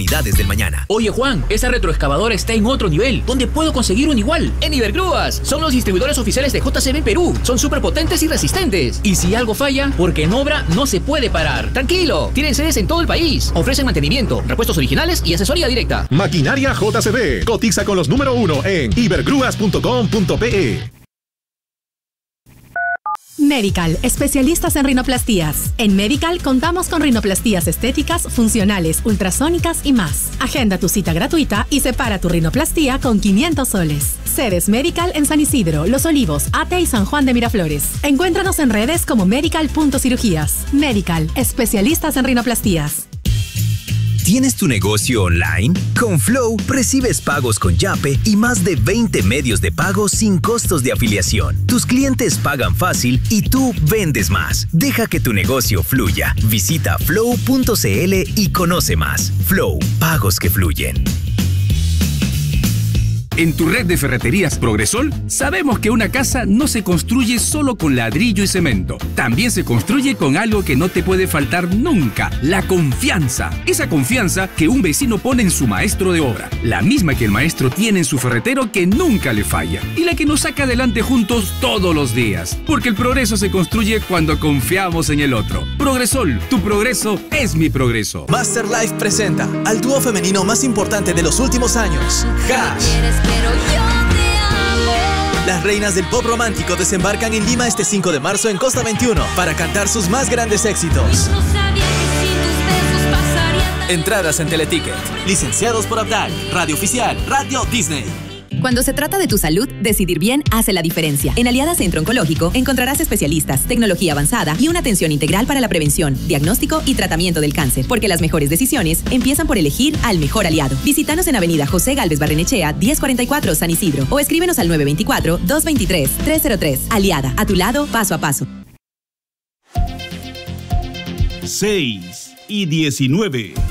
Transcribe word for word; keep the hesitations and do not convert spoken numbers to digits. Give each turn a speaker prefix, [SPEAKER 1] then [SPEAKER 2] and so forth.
[SPEAKER 1] del mañana.
[SPEAKER 2] Oye Juan, esa retroexcavadora está en otro nivel. ¿Dónde puedo conseguir un igual? En Ibergrúas. Son los distribuidores oficiales de J C B Perú. Son súper potentes y resistentes. Y si algo falla, porque en obra no se puede parar. Tranquilo, tienen sedes en todo el país. Ofrecen mantenimiento, repuestos originales y asesoría directa.
[SPEAKER 3] Maquinaria J C B. Cotiza con los número uno en ibergrúas punto com punto pe.
[SPEAKER 4] Medical, especialistas en rinoplastías. En Medical contamos con rinoplastías estéticas, funcionales, ultrasónicas y más. Agenda tu cita gratuita y separa tu rinoplastía con quinientos soles. Sedes Medical en San Isidro, Los Olivos, Ate y San Juan de Miraflores. Encuéntranos en redes como medical punto cirugías. Medical, especialistas en rinoplastías.
[SPEAKER 1] ¿Tienes tu negocio online? Con Flow recibes pagos con Yape y más de veinte medios de pago sin costos de afiliación. Tus clientes pagan fácil y tú vendes más. Deja que tu negocio fluya. Visita flow punto cl y conoce más. Flow, pagos que fluyen.
[SPEAKER 5] En tu red de ferreterías Progresol, sabemos que una casa no se construye solo con ladrillo y cemento. También se construye con algo que no te puede faltar nunca, la confianza. Esa confianza que un vecino pone en su maestro de obra. La misma que el maestro tiene en su ferretero que nunca le falla. Y la que nos saca adelante juntos todos los días. Porque el progreso se construye cuando confiamos en el otro. Progresol, tu progreso es mi progreso.
[SPEAKER 6] Master Life presenta al dúo femenino más importante de los últimos años, Hash.
[SPEAKER 7] Pero yo te amo.
[SPEAKER 6] Las reinas del pop romántico desembarcan en Lima este cinco de marzo en Costa veintiuno para cantar sus más grandes éxitos.
[SPEAKER 7] No sabía que sin tus besos pasaría.
[SPEAKER 6] Entradas en Teleticket. Licenciados por Abdal. Radio Oficial. Radio Disney.
[SPEAKER 8] Cuando se trata de tu salud, decidir bien hace la diferencia. En Aliada Centro Oncológico encontrarás especialistas, tecnología avanzada y una atención integral para la prevención, diagnóstico y tratamiento del cáncer. Porque las mejores decisiones empiezan por elegir al mejor aliado. Visítanos en Avenida José Gálvez Barrenechea, diez cuarenta y cuatro, San Isidro. O escríbenos al nueve dos cuatro, dos dos tres, tres cero tres. Aliada, a tu lado, paso a paso.
[SPEAKER 9] seis y diecinueve.